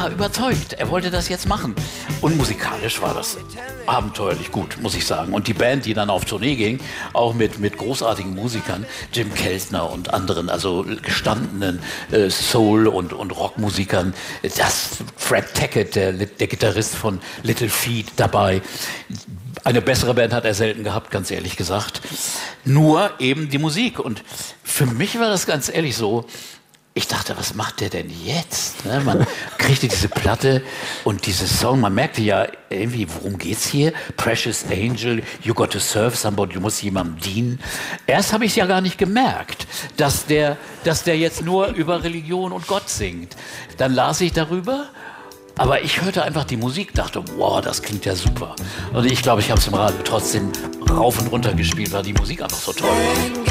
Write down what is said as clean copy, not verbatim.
war überzeugt. Er wollte das jetzt machen. Und musikalisch war das abenteuerlich gut, muss ich sagen. Und die Band, die dann auf Tournee ging, auch mit großartigen Musikern, Jim Keltner und anderen, also gestandenen Soul- und Rockmusikern. Fred Tackett, der Gitarrist von Little Feat, dabei. Eine bessere Band hat er selten gehabt, ganz ehrlich gesagt. Nur eben die Musik. Und für mich war das ganz ehrlich so, ich dachte, was macht der denn jetzt? Ne? Man kriegte diese Platte und dieses Song, man merkte ja irgendwie, worum geht's hier? Precious Angel, you got to serve somebody, du musst jemandem dienen. Erst habe ich es ja gar nicht gemerkt, dass der jetzt nur über Religion und Gott singt. Dann las ich darüber. Aber ich hörte einfach die Musik, dachte, wow, das klingt ja super. Und ich glaube, ich habe es im Radio trotzdem rauf und runter gespielt, weil die Musik einfach so toll war.